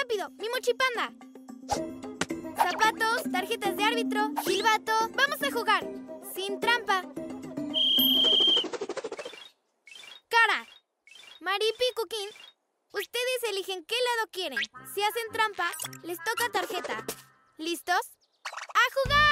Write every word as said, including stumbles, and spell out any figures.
rápido! ¡Mi mochipanda! Zapatos, tarjetas de árbitro, silbato. ¡Vamos a jugar! Sin trampa. Cara, Maripi y Cuquín, ustedes eligen qué lado quieren. Si hacen trampa, les toca tarjeta. ¿Listos? ¡A jugar!